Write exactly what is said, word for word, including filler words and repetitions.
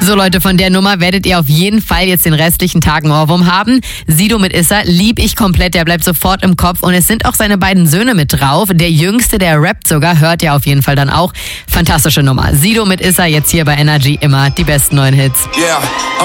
So Leute, von der Nummer werdet ihr auf jeden Fall jetzt den restlichen Tag einen Ohrwurm haben. Sido mit Issa lieb ich komplett, der bleibt sofort im Kopf und es sind auch seine beiden Söhne mit drauf. Der Jüngste, der rappt sogar, hört ihr auf jeden Fall dann auch. Fantastische Nummer. Sido mit Issa jetzt hier bei Energy, immer die besten neuen Hits. Yeah. Uh.